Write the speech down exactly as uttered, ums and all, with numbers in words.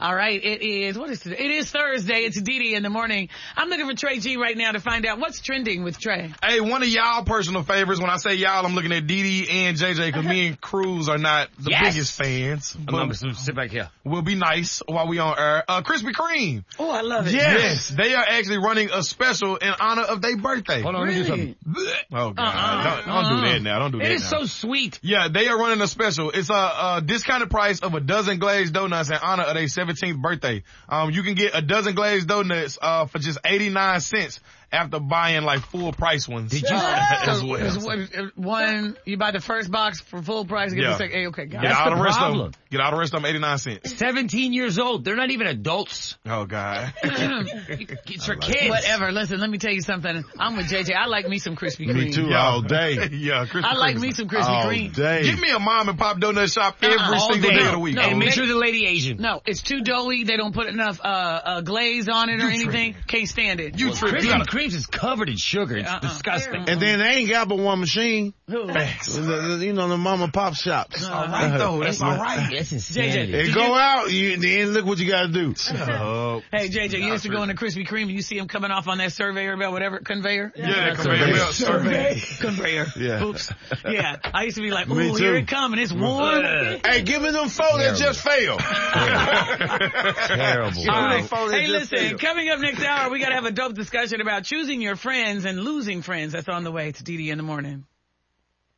All right, it is, what is today? It is Thursday. It's D D in the morning. I'm looking for Trey G right now to find out what's trending with Trey. Hey, one of y'all personal favorites. When I say y'all, I'm looking at D D and J J because me and Cruz are not the Yes. biggest fans. I'm But gonna sit back here. we'll be nice while we on air. Uh, Krispy Kreme. Oh, I love it. Yes. They are actually running a special in honor of their birthday. Hold on, let me do Really? something. Oh, God. Uh-uh. Don't, don't do that now. Don't do that It is now. so sweet. Yeah, they are running a special. It's a, a discounted price of a dozen glazed donuts in honor of their seventeenth birthday. Um, you can get a dozen glazed donuts, uh, for just eighty-nine cents after buying like full price ones. Did you? as So, well. is one- One, you buy the first box for full price, get Yeah. the second. Hey, okay, got Get it. That's all the the rest of problem. them. Get all the rest of them eighty-nine cents. seventeen years old. They're not even adults. Oh, God. It's for kids. Whatever. Listen, let me tell you something. I'm with J J. I like me some Krispy Kreme. Me too, Yeah. all day. Yeah, Krispy I like Kreme. me some Krispy All Kreme. day. Give me a mom and pop donut shop every Uh-uh. All single day. day of the week. No, Hey, make they- sure the lady Asian. No, it's too doughy. They don't put enough uh, uh glaze on it or anything. Can't stand it. You tripping. You Krispy gotta- Kreme's is covered in sugar. It's Uh-uh. disgusting. And then they ain't got but one machine. Who? The- the- You know, the mom and pop shops. all right, though. That's all right. That's J J. insanity. They Did go you- out, you, then look what you gotta do. Oh. Hey, J J, you used to go into Krispy Kreme and you see him coming off on that surveyor belt, whatever, conveyor? Yeah, that Surveyor. conveyor belt. Survey. Conveyor. Yeah. Oops. Yeah. I used to be like, Me ooh, too. here it come and it's warm. Hey, give me them four that just failed. Terrible. All right. phone that Hey, just listen, failed. coming up next hour, we got to have a dope discussion about choosing your friends and losing friends. That's on the way. It's D D in the morning.